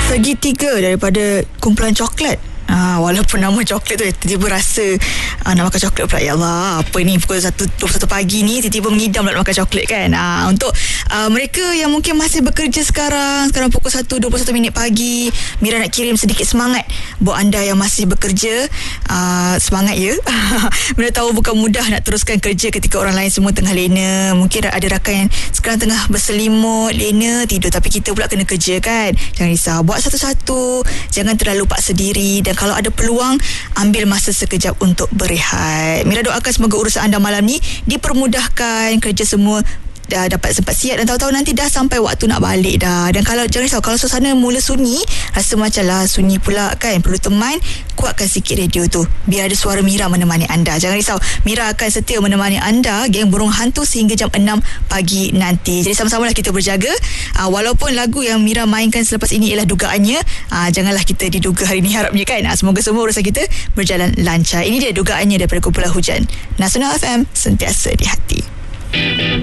Segitiga daripada kumpulan coklat. Walaupun nama coklat tu tiba-tiba rasa nak makan coklat pula. Ya Allah, apa ni pukul 1.21 pagi ni tiba-tiba mengidam nak makan coklat kan. Untuk mereka yang mungkin masih bekerja sekarang pukul 1.21 pagi, Mira nak kirim sedikit semangat buat anda yang masih bekerja. Semangat ya. Mira tahu bukan mudah nak teruskan kerja ketika orang lain semua tengah lena. Mungkin ada rakan yang sekarang tengah berselimut, lena, tidur, tapi kita pula kena kerja kan. Jangan risau, buat satu-satu, jangan terlalu paksa diri, dan kalau ada peluang, ambil masa sekejap untuk berehat. Mira doakan semoga urusan anda malam ni dipermudahkan, kerja semua dah dapat sempat siap, dan tahu-tahu nanti dah sampai waktu nak balik dah. Dan kalau jangan risau, kalau suasana mula sunyi, rasa macam lah sunyi pula kan, perlu teman, kuatkan sikit radio tu biar ada suara Mira menemani anda. Jangan risau, Mira akan setia menemani anda, geng burung hantu, sehingga jam 6 pagi nanti. Jadi sama-sama lah kita berjaga. Walaupun lagu yang Mira mainkan selepas ini ialah dugaannya, janganlah kita diduga hari ni harapnya kan. Semoga semua urusan kita berjalan lancar. Ini dia dugaannya daripada kumpulan Hujan. Nasional FM, sentiasa di hati.